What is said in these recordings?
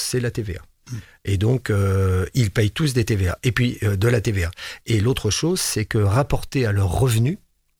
c'est la TVA. Et donc, ils payent tous des TVA. Et puis, de la TVA. Et l'autre chose, c'est que rapporté à leurs revenus,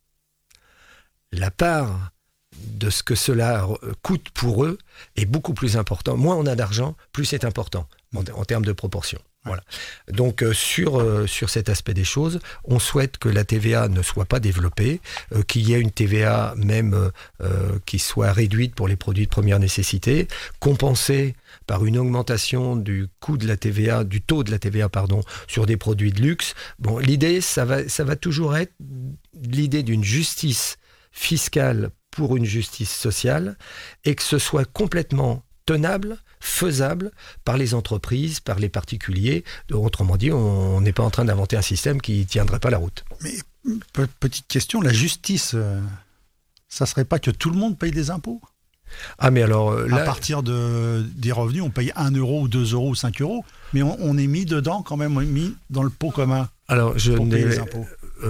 la part de ce que cela coûte pour eux est beaucoup plus important. Moins on a d'argent, plus c'est important en termes de proportion. Voilà. Donc sur cet aspect des choses, on souhaite que la TVA ne soit pas développée, qu'il y ait une TVA même qui soit réduite pour les produits de première nécessité, compensée par une augmentation du coût de la TVA, du taux de la TVA, sur des produits de luxe. Bon, l'idée, ça va toujours être l'idée d'une justice fiscale pour une justice sociale, et que ce soit complètement tenable, faisable par les entreprises, par les particuliers. Autrement dit, on n'est pas en train d'inventer un système qui ne tiendrait pas la route. Mais petite question, la justice, ça serait pas que tout le monde paye des impôts ? Ah, mais alors là, à partir des revenus, on paye 1 euro ou 2 euros ou 5 euros, mais on est mis dedans quand même, on est mis dans le pot commun. Alors, pour payer les impôts.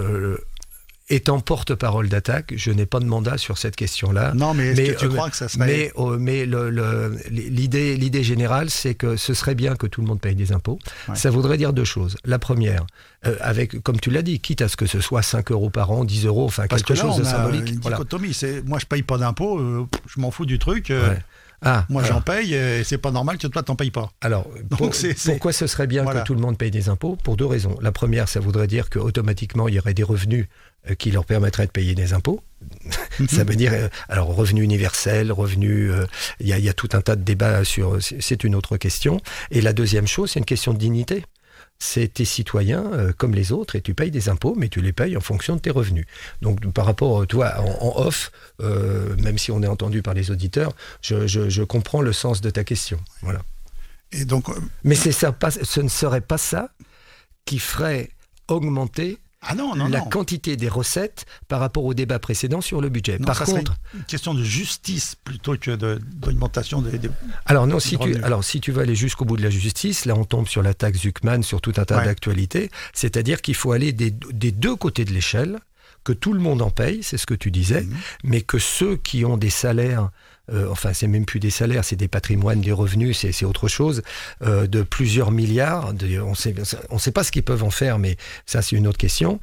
Étant porte-parole d'Attaque, je n'ai pas de mandat sur cette question-là. Non, mais est-ce que tu crois que ça serait... Mais l'idée générale, c'est que ce serait bien que tout le monde paye des impôts. Ouais. Ça voudrait dire deux choses. La première, avec, comme tu l'as dit, quitte à ce que ce soit 5 euros par an, 10 euros, enfin parce quelque chose de symbolique. Une dichotomie, c'est, moi je paye pas d'impôts, je m'en fous du truc. Ouais. Moi j'en paye et c'est pas normal que toi t'en payes pas. Alors pourquoi ce serait bien que tout le monde paye des impôts ? Pour deux raisons. La première, ça voudrait dire qu'automatiquement il y aurait des revenus qui leur permettraient de payer des impôts. Ça veut dire, alors revenu universel, revenu, il y a tout un tas de débats sur, c'est une autre question. Et la deuxième chose, c'est une question de dignité. C'est tes citoyens comme les autres et tu payes des impôts, mais tu les payes en fonction de tes revenus. Donc par rapport, toi, en off, même si on est entendu par les auditeurs, je comprends le sens de ta question. Voilà. Et donc, mais ce ne serait pas ça qui ferait augmenter la quantité des recettes par rapport au débat précédent sur le budget. Non, par contre, une question de justice plutôt que d'augmentation des alors non, si tu veux aller jusqu'au bout de la justice, là on tombe sur la taxe Zuckman, sur tout un tas d'actualités, c'est-à-dire qu'il faut aller des deux côtés de l'échelle, que tout le monde en paye, c'est ce que tu disais, mais que ceux qui ont des salaires, enfin c'est même plus des salaires, c'est des patrimoines, des revenus, c'est autre chose, de plusieurs milliards, on sait pas ce qu'ils peuvent en faire, mais ça c'est une autre question,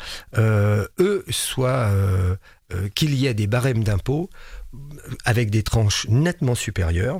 qu'il y ait des barèmes d'impôts avec des tranches nettement supérieures,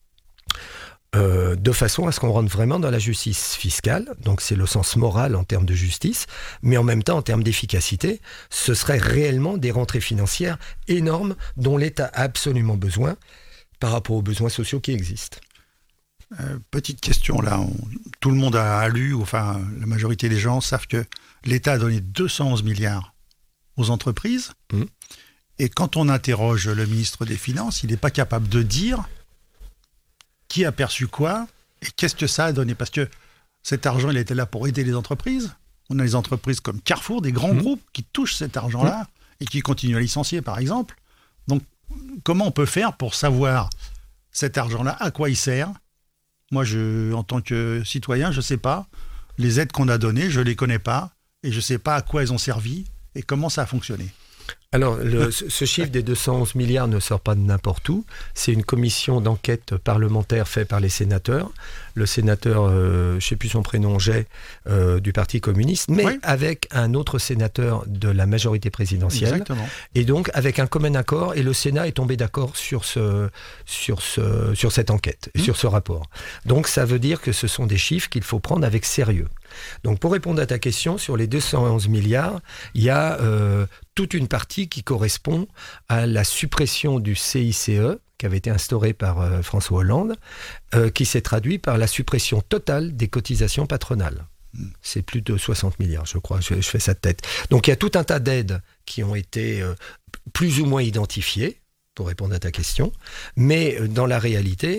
de façon à ce qu'on rentre vraiment dans la justice fiscale, donc c'est le sens moral en termes de justice, mais en même temps en termes d'efficacité, ce serait réellement des rentrées financières énormes dont l'État a absolument besoin par rapport aux besoins sociaux qui existent. Petite question là, tout le monde a lu, enfin la majorité des gens savent que l'État a donné 211 milliards aux entreprises, et quand on interroge le ministre des Finances, il n'est pas capable de dire qui a perçu quoi et qu'est-ce que ça a donné. Parce que cet argent, il était là pour aider les entreprises. On a les entreprises comme Carrefour, des grands groupes qui touchent cet argent-là et qui continuent à licencier, par exemple. Donc, comment on peut faire pour savoir cet argent-là, à quoi il sert ? Moi, en tant que citoyen, je ne sais pas. Les aides qu'on a données, je ne les connais pas et je ne sais pas à quoi elles ont servi et comment ça a fonctionné. Alors, ce chiffre des 211 milliards ne sort pas de n'importe où. C'est une commission d'enquête parlementaire faite par les sénateurs. Le sénateur, je ne sais plus son prénom, du Parti communiste, mais avec un autre sénateur de la majorité présidentielle. Exactement. Et donc, avec un commun accord, et le Sénat est tombé d'accord sur cette enquête, sur ce rapport. Donc, ça veut dire que ce sont des chiffres qu'il faut prendre avec sérieux. Donc, pour répondre à ta question, sur les 211 milliards, il y a toute une partie qui correspond à la suppression du CICE, qui avait été instauré par François Hollande, qui s'est traduit par la suppression totale des cotisations patronales. C'est plus de 60 milliards, je crois, je fais ça de tête. Donc il y a tout un tas d'aides qui ont été plus ou moins identifiées, pour répondre à ta question, mais dans la réalité,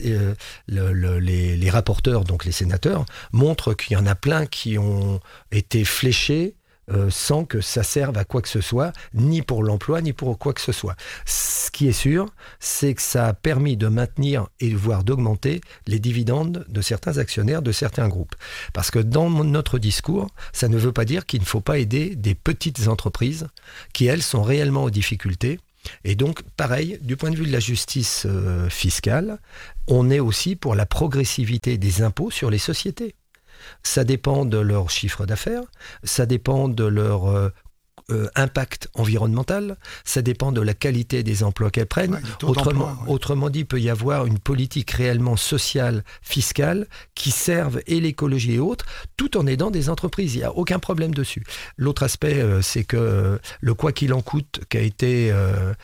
les rapporteurs, donc les sénateurs, montrent qu'il y en a plein qui ont été fléchés sans que ça serve à quoi que ce soit, ni pour l'emploi, ni pour quoi que ce soit. Ce qui est sûr, c'est que ça a permis de maintenir et voire d'augmenter les dividendes de certains actionnaires, de certains groupes. Parce que dans notre discours, ça ne veut pas dire qu'il ne faut pas aider des petites entreprises qui, elles, sont réellement aux difficultés Et donc, pareil, du point de vue de la justice fiscale, on est aussi pour la progressivité des impôts sur les sociétés. Ça dépend de leur chiffre d'affaires, ça dépend de leur impact environnemental, ça dépend de la qualité des emplois qu'elles prennent. Autrement dit, il peut y avoir une politique réellement sociale, fiscale, qui serve et l'écologie et autres, tout en aidant des entreprises. Il n'y a aucun problème dessus. L'autre aspect, c'est que le quoi qu'il en coûte, qui a été...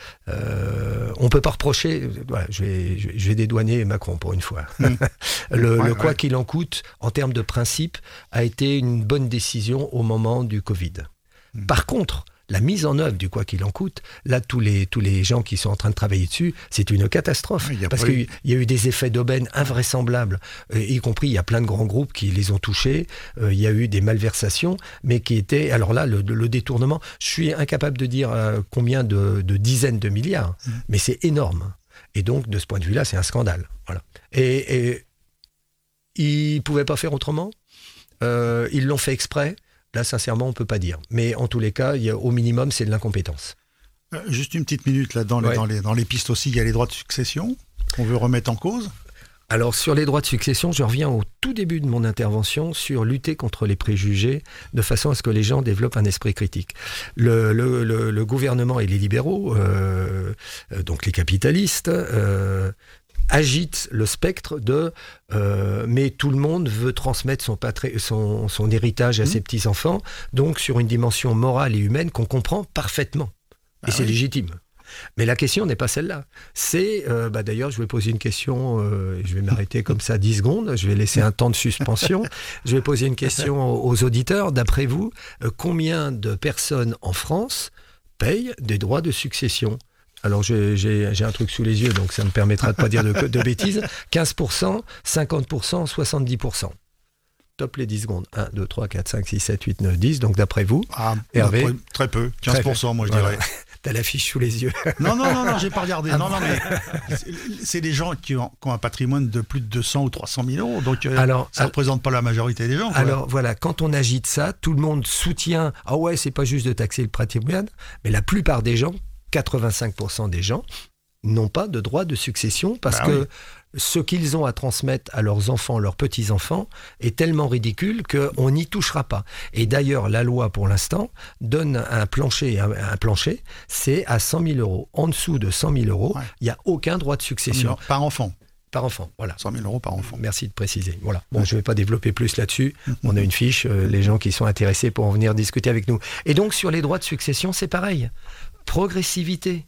on ne peut pas reprocher... Voilà, je vais dédouaner Macron pour une fois. Le quoi qu'il en coûte, en termes de principe, a été une bonne décision au moment du Covid. Par contre, la mise en œuvre du quoi qu'il en coûte, là, tous les gens qui sont en train de travailler dessus, c'est une catastrophe. Parce qu'il y a eu des effets d'aubaine invraisemblables, y compris, il y a plein de grands groupes qui les ont touchés, il y a eu des malversations, mais qui étaient... Alors là, le détournement, je suis incapable de dire combien de dizaines de milliards, mais c'est énorme. Et donc, de ce point de vue-là, c'est un scandale. Voilà. Et ils ne pouvaient pas faire autrement. Ils l'ont fait exprès. Là, sincèrement, on ne peut pas dire. Mais en tous les cas, au minimum, c'est de l'incompétence. Juste une petite minute, là, dans les pistes aussi, il y a les droits de succession qu'on veut remettre en cause. Alors, sur les droits de succession, je reviens au tout début de mon intervention sur lutter contre les préjugés, de façon à ce que les gens développent un esprit critique. Le gouvernement et les libéraux, donc les capitalistes... agite le spectre de mais tout le monde veut transmettre son héritage à ses petits-enfants, donc sur une dimension morale et humaine qu'on comprend parfaitement. Et c'est légitime. Mais la question n'est pas celle-là. C'est, d'ailleurs, je vais poser une question, je vais m'arrêter comme ça 10 secondes, je vais laisser un temps de suspension. Je vais poser une question aux auditeurs. D'après vous, combien de personnes en France payent des droits de succession ? Alors, j'ai un truc sous les yeux, donc ça me permettra de ne pas dire de bêtises. 15%, 50%, 70%. Top les 10 secondes. 1, 2, 3, 4, 5, 6, 7, 8, 9, 10. Donc, d'après vous, Hervé, très peu. 15%, moi, je dirais. T'as l'affiche sous les yeux. Non, j'ai pas regardé. Non, mais c'est des gens qui ont un patrimoine de plus de 200 ou 300 000 euros. Donc, ça représente pas la majorité des gens. Quoi. Alors, voilà, quand on agite ça, tout le monde soutient. Ah ouais, c'est pas juste de taxer le patrimoine, mais la plupart des gens, 85% des gens n'ont pas de droit de succession parce que ce qu'ils ont à transmettre à leurs enfants, leurs petits-enfants est tellement ridicule qu'on n'y touchera pas. Et d'ailleurs, la loi, pour l'instant, donne un plancher. Un plancher, c'est à 100 000 euros. En dessous de 100 000 euros, il n'y a aucun droit de succession. Par enfant. Par enfant, voilà. 100 000 euros par enfant. Merci de préciser. Voilà. Bon, je ne vais pas développer plus là-dessus. On a une fiche. Les gens qui sont intéressés pourront venir discuter avec nous. Et donc, sur les droits de succession, c'est pareil. Progressivité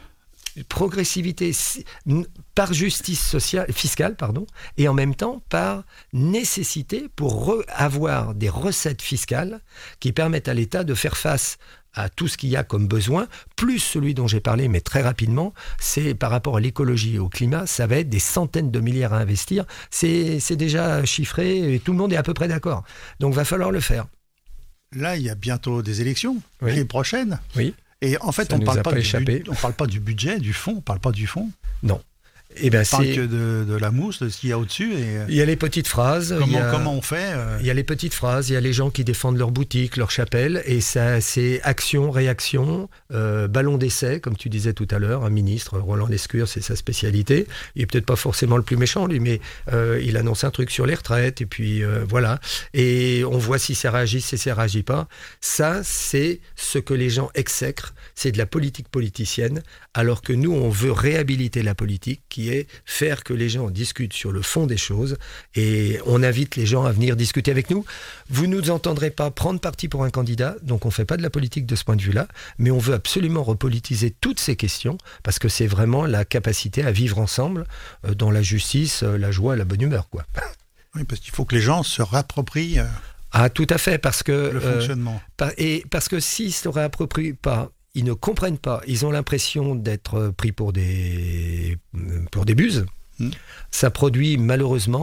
par justice fiscale, et en même temps par nécessité pour avoir des recettes fiscales qui permettent à l'État de faire face à tout ce qu'il y a comme besoin, plus celui dont j'ai parlé, mais très rapidement, c'est par rapport à l'écologie et au climat, ça va être des centaines de milliards à investir. C'est déjà chiffré et tout le monde est à peu près d'accord. Donc, va falloir le faire. Là, il y a bientôt des élections, les prochaines. Oui. Et en fait, on ne parle pas du budget, du fonds, on ne parle pas du fonds. Non. On parle que de la mousse, de ce qu'il y a au-dessus. Il y a les petites phrases. Comment on fait Il y a les petites phrases, il y a les gens qui défendent leur boutique, leur chapelle, et ça, c'est action, réaction, ballon d'essai, comme tu disais tout à l'heure, un ministre, Roland Lescure, c'est sa spécialité. Il n'est peut-être pas forcément le plus méchant, lui, mais il annonce un truc sur les retraites, et puis voilà. Et on voit si ça réagit, si ça ne réagit pas. Ça, c'est ce que les gens exècrent, c'est de la politique politicienne, alors que nous, on veut réhabiliter la politique, qui est faire que les gens discutent sur le fond des choses, et on invite les gens à venir discuter avec nous. Vous ne nous entendrez pas prendre parti pour un candidat, donc on ne fait pas de la politique de ce point de vue-là, mais on veut absolument repolitiser toutes ces questions, parce que c'est vraiment la capacité à vivre ensemble dans la justice, la joie et la bonne humeur, quoi. Oui, parce qu'il faut que les gens se réapproprient tout à fait, parce que le fonctionnement. Parce que s'ils ne se réapproprient pas, ils ne comprennent pas, ils ont l'impression d'être pris pour des buses. Ça produit malheureusement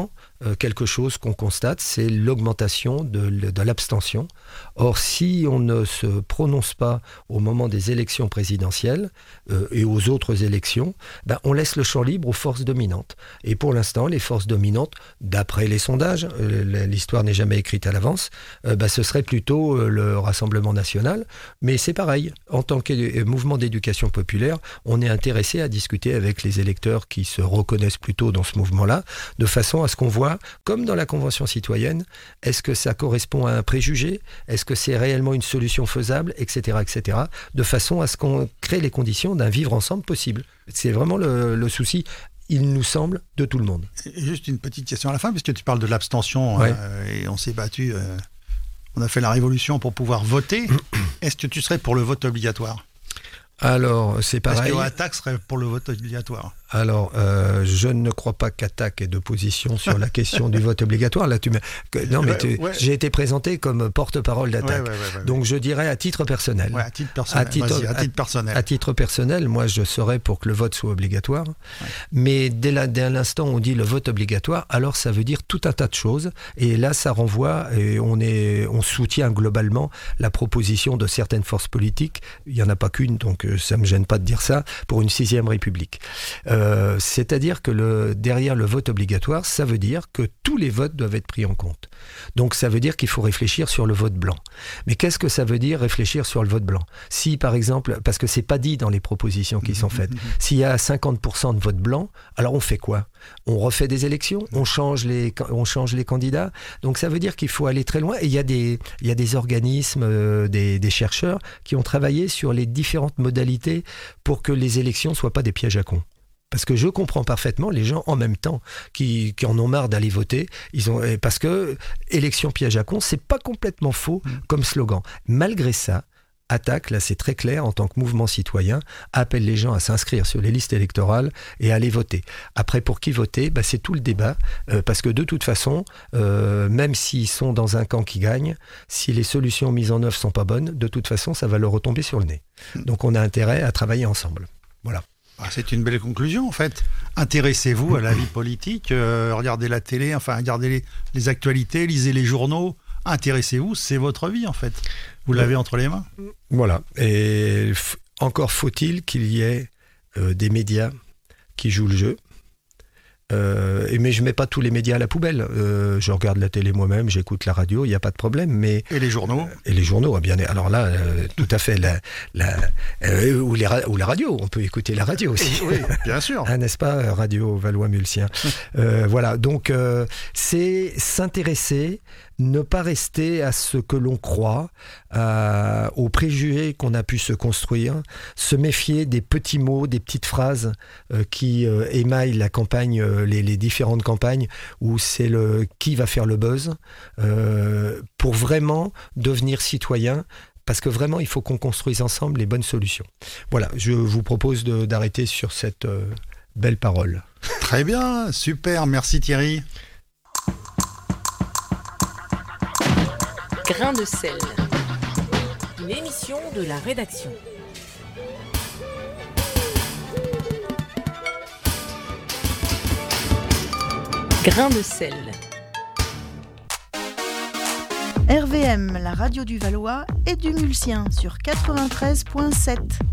quelque chose qu'on constate, c'est l'augmentation de l'abstention. Or, si on ne se prononce pas au moment des élections présidentielles et aux autres élections, on laisse le champ libre aux forces dominantes. Et pour l'instant, les forces dominantes, d'après les sondages, l'histoire n'est jamais écrite à l'avance, ce serait plutôt le Rassemblement national. Mais c'est pareil, en tant que mouvement d'éducation populaire, on est intéressé à discuter avec les électeurs qui se reconnaissent plutôt dans ce mouvement-là, de façon à ce qu'on voit, comme dans la Convention citoyenne, est-ce que ça correspond à un préjugé ? Est-ce que c'est réellement une solution faisable, etc., etc., de façon à ce qu'on crée les conditions d'un vivre ensemble possible. C'est vraiment le souci, il nous semble, de tout le monde. Et juste une petite question à la fin, puisque tu parles de l'abstention, et on s'est battu, on a fait la révolution pour pouvoir voter. Est-ce que tu serais pour le vote obligatoire ? Alors, c'est pareil. Est-ce que Attaque serait pour le vote obligatoire ? Alors, je ne crois pas qu'Attaque ait de position sur la question du vote obligatoire. Là, j'ai été présenté comme porte-parole d'Attaque. Donc, je dirais à titre personnel. À titre personnel. À titre personnel, moi, je serais pour que le vote soit obligatoire. Ouais. Mais dès l'instant où on dit le vote obligatoire, alors ça veut dire tout un tas de choses. Et là, ça renvoie, et on soutient globalement la proposition de certaines forces politiques. Il n'y en a pas qu'une, donc ça ne me gêne pas de dire ça, pour une 6e République. C'est-à-dire que derrière le vote obligatoire, ça veut dire que tous les votes doivent être pris en compte. Donc ça veut dire qu'il faut réfléchir sur le vote blanc. Mais qu'est-ce que ça veut dire réfléchir sur le vote blanc ? Si par exemple, parce que c'est pas dit dans les propositions qui sont faites, s'il y a 50% de vote blanc, alors on fait quoi ? On refait des élections ? On change les candidats ? Donc ça veut dire qu'il faut aller très loin. Et il y a des organismes, des chercheurs qui ont travaillé sur les différentes modalités pour que les élections ne soient pas des pièges à cons. Parce que je comprends parfaitement les gens en même temps qui en ont marre d'aller voter. Parce que élection piège à con, c'est pas complètement faux comme slogan. Malgré ça, Attaque, là c'est très clair, en tant que mouvement citoyen, appelle les gens à s'inscrire sur les listes électorales et à aller voter. Après, pour qui voter ? C'est tout le débat, parce que de toute façon, même s'ils sont dans un camp qui gagne, si les solutions mises en œuvre sont pas bonnes, de toute façon, ça va leur retomber sur le nez. Donc on a intérêt à travailler ensemble. Voilà. C'est une belle conclusion en fait. Intéressez-vous à la vie politique, regardez la télé, regardez les actualités, lisez les journaux, intéressez-vous, c'est votre vie en fait. Vous l'avez entre les mains. Voilà. Et encore faut-il qu'il y ait des médias qui jouent le jeu. Mais je ne mets pas tous les médias à la poubelle. Je regarde la télé moi-même, j'écoute la radio, il n'y a pas de problème. Et les journaux ? Et les journaux, bien. Alors là, tout à fait. Ou la radio, on peut écouter la radio aussi. Oui, bien sûr. N'est-ce pas, Radio Valois-Mulsien. Voilà, donc c'est s'intéresser, ne pas rester à ce que l'on croit, aux préjugés qu'on a pu se construire, se méfier des petits mots, des petites phrases qui émaillent la campagne, les différentes campagnes où c'est qui va faire le buzz, pour vraiment devenir citoyen. Parce que vraiment, il faut qu'on construise ensemble les bonnes solutions. Voilà, je vous propose d'arrêter sur cette belle parole. Très bien, super, merci Thierry. Grain de sel, une émission de la rédaction. Grain de sel. RVM, la radio du Valois et du Mulsien sur 93.7.